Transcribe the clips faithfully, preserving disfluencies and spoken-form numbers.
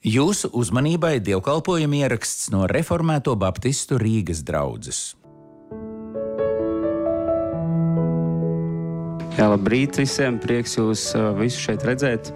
Jūsu uzmanībai dievkalpojuma ieraksts no Reformēto baptistu Rīgas draudzes. Jā, labrīt visiem, prieks jūs uh, visu šeit redzēt.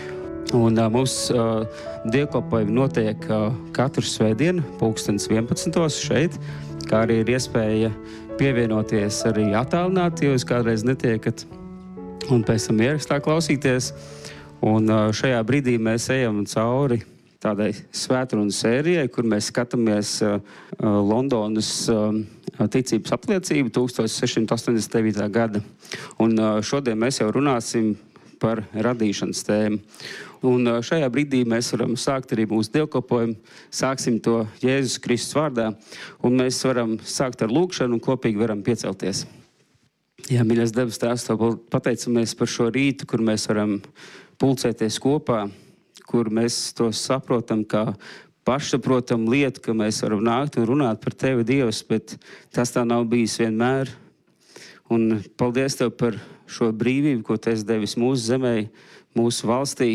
Un uh, mums uh, dievkalpojumi notiek uh, katru svētdienu, pulkstens vienpadsmitos šeit, kā arī ir iespēja pievienoties arī attālināti, ja jūs kādreiz netiekat, un pēc tam ierakstā klausīties. Un uh, šajā brīdī mēs ejam cauri tādai svētrunas sērijai, kur mēs skatāmies uh, Londonas uh, ticības apliecību tūkstoš sešsimt astoņdesmit devītā gada. Un uh, šodien mēs jau runāsim par radīšanas tēmu. Un uh, šajā brīdī mēs varam sākt arī mūsu dievkalpojumu, sāksim to Jēzus Kristus vārdā, un mēs varam sākt ar lūkšanu un kopīgi varam piecelties. Jā, mīļais debes Tēvs, tev pateicamies par šo rītu, kur mēs varam pulcēties kopā, kur mēs to saprotam kā pašsaprotam lietu, ka mēs varam nākt un runāt par Tevi, Dievs, bet tas tā nav bijis vienmēr. Un paldies Tev par šo brīvību, ko Tu esi devis mūsu zemē, mūsu valstī,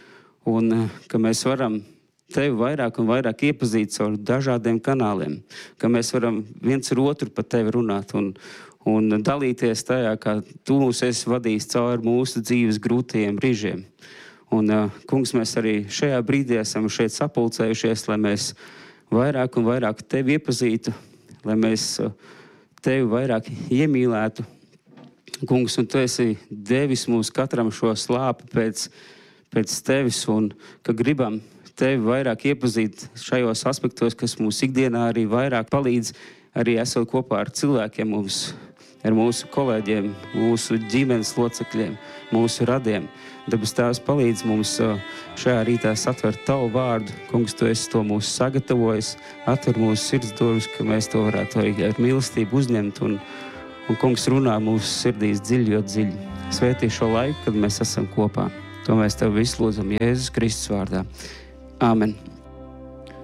un ka mēs varam Tevi vairāk un vairāk iepazīt caur dažādiem kanāliem, ka mēs varam viens ar otru par Tevi runāt un, un dalīties tajā, kā Tu mūs esi vadījis caur mūsu dzīves grūtajiem brīžiem. Un, uh, kungs, mēs arī šajā brīdī esam šeit sapulcējušies, lai mēs vairāk un vairāk Tevi iepazītu, lai mēs uh, Tevi vairāk iemīlētu. Kungs, un Tu esi devis mums katram šo slāpi pēc, pēc Tevis, un ka gribam Tevi vairāk iepazīt šajos aspektos, kas mums ikdienā arī vairāk palīdz, arī esot kopā ar cilvēkiem mums, ar mūsu kolēģiem, mūsu ģimenes locekļiem, mūsu radiem. Debes Tēvs palīdz mums šajā rītā satvert Tavu vārdu. Kungs, Tu esi to mūsu sagatavojis, atver mūsu sirds durvis, ka mēs to varētu arī ar mīlestību uzņemt un, un Kungs runā mūsu sirdīs dziļi, jo dziļi. Svētī šo laiku, kad mēs esam kopā. To mēs Tev visu lūdzam Jēzus Kristus vārdā. Āmen.